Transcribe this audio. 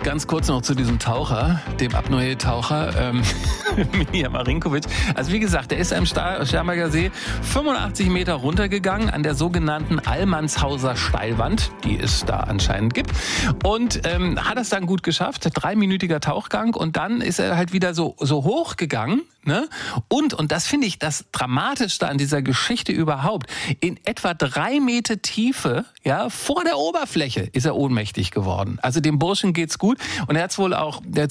ganz kurz noch zu diesem Taucher, dem Apnoe-Taucher, Milja Marinkovic. Also wie gesagt, der ist am Starnberger See 85 Meter runtergegangen an der sogenannten Allmannshauser Steilwand, die es da anscheinend gibt. Und hat es dann gut geschafft, 3-minütiger Tauchgang. Und dann ist er halt wieder so hoch gegangen. Ne? Und das finde ich das Dramatischste an dieser Geschichte überhaupt. In etwa 3 Meter Tiefe, ja, vor der Oberfläche ist er ohnmächtig geworden. Also dem Burschen geht's gut. Und er hat's wohl auch,